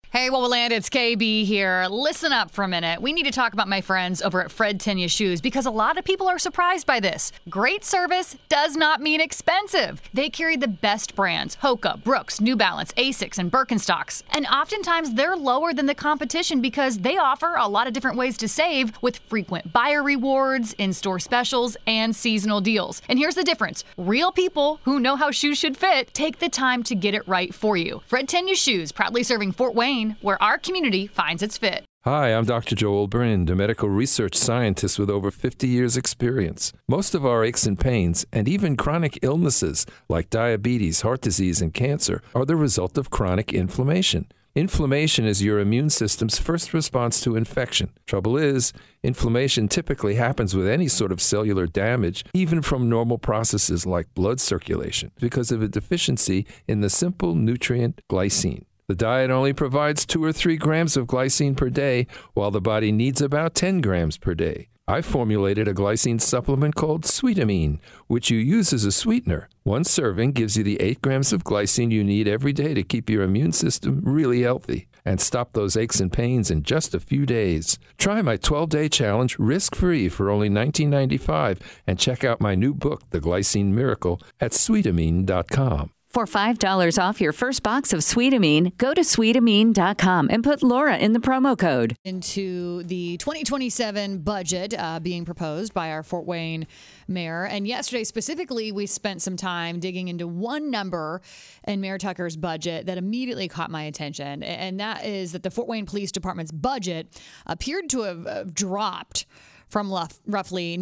Hey, Wowoland, it's KB here. Listen up for a minute. We need to talk about my friends over at Fred Tenya Shoes because a lot of people are surprised by this. Great service does not mean expensive. They carry the best brands, Hoka, Brooks, New Balance, Asics, and Birkenstocks. And oftentimes they're lower than the competition because they offer a lot of different ways to save with frequent buyer rewards, in-store specials, and seasonal deals. And here's the difference. Real people who know how shoes should fit take the time to get it right for you. Fred Tenya Shoes, proudly serving Fort Wayne, where our community finds its fit. Hi, I'm Dr. Joel Brind, a medical research scientist with over 50 years' experience. Most of our aches and pains, and even chronic illnesses like diabetes, heart disease, and cancer, are the result of chronic inflammation. Inflammation is your immune system's first response to infection. Trouble is, inflammation typically happens with any sort of cellular damage, even from normal processes like blood circulation, because of a deficiency in the simple nutrient glycine. The diet only provides 2 or 3 grams of glycine per day, while the body needs about 10 grams per day. I formulated a glycine supplement called Sweetamine, which you use as a sweetener. One serving gives you the 8 grams of glycine you need every day to keep your immune system really healthy and stop those aches and pains in just a few days. Try my 12-day challenge risk-free for only $19.95 and check out my new book, The Glycine Miracle, at Sweetamine.com. For $5 off your first box of Sweetamine, go to Sweetamine.com and put Laura in the promo code. Into the 2027 budget being proposed by our Fort Wayne mayor. And yesterday specifically, we spent some time digging into one number in Mayor Tucker's budget that immediately caught my attention. And that is that the Fort Wayne Police Department's budget appeared to have dropped from roughly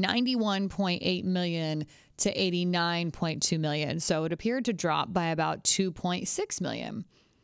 $91.8 million to $89.2 million. So it appeared to drop by about $2.6 million.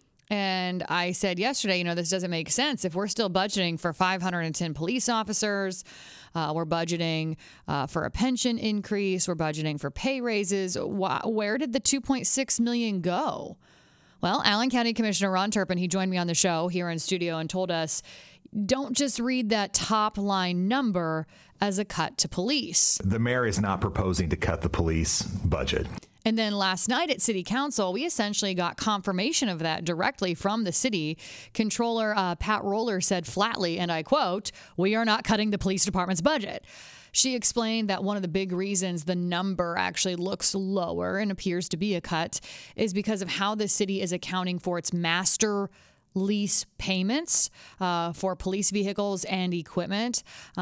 And I said yesterday, this doesn't make sense. If we're still budgeting for 510 police officers, we're budgeting for a pension increase, we're budgeting for pay raises, where did the $2.6 million go? Well, Allen County Commissioner Ron Turpin, he joined me on the show here in studio and told us, don't just read that top line number as a cut to police. The mayor is not proposing to cut the police budget. And then last night at City Council, we essentially got confirmation of that directly from the city. Controller Pat Roller said flatly, and I quote, "We are not cutting the police department's budget." She explained that one of the big reasons the number actually looks lower and appears to be a cut is because of how the city is accounting for its master lease payments for police vehicles and equipment.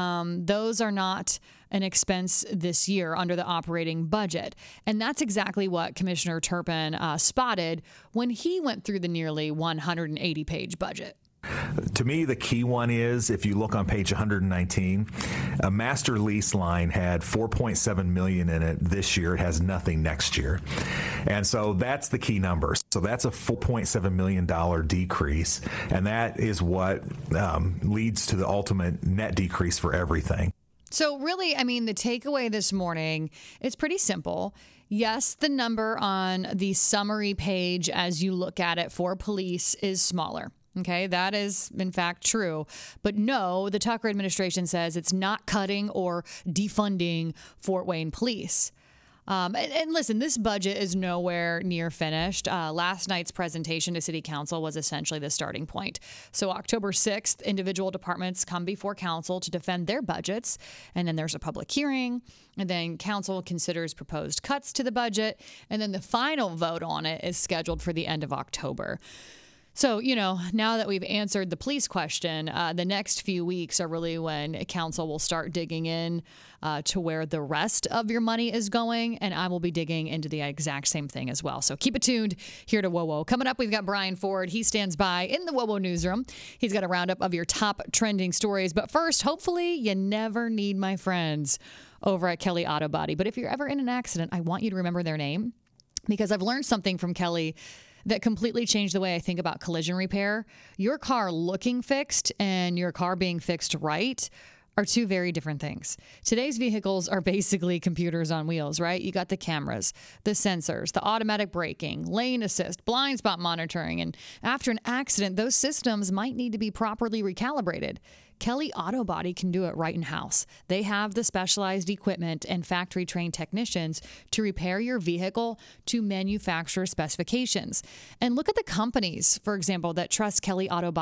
Those are not an expense this year under the operating budget. And that's exactly what Commissioner Turpin spotted when he went through the nearly 180-page budget. To me, the key one is, if you look on page 119, a master lease line had $4.7 million in it this year. It has nothing next year. And so that's the key number. So that's a $4.7 million decrease. And that is what leads to the ultimate net decrease for everything. So really, the takeaway this morning is pretty simple. Yes, the number on the summary page as you look at it for police is smaller. Okay, that is, in fact, true. But no, the Tucker administration says it's not cutting or defunding Fort Wayne Police. And listen, this budget is nowhere near finished. Last night's presentation to City Council was essentially the starting point. So October 6th, individual departments come before Council to defend their budgets. And then there's a public hearing. And then Council considers proposed cuts to the budget. And then the final vote on it is scheduled for the end of October. So, now that we've answered the police question, the next few weeks are really when Council will start digging in to where the rest of your money is going. And I will be digging into the exact same thing as well. So keep it tuned here to WOWO. Coming up, we've got Brian Ford. He stands by in the WOWO newsroom. He's got a roundup of your top trending stories. But first, hopefully you never need my friends over at Kelly Auto Body. But if you're ever in an accident, I want you to remember their name, because I've learned something from Kelly that completely changed the way I think about collision repair. Your car looking fixed and your car being fixed right are two very different things. Today's vehicles are basically computers on wheels, right? You got the cameras, the sensors, the automatic braking, lane assist, blind spot monitoring. And after an accident, those systems might need to be properly recalibrated. Kelly Auto Body can do it right in-house. They have the specialized equipment and factory-trained technicians to repair your vehicle to manufacturer specifications. And look at the companies, for example, that trust Kelly Auto Body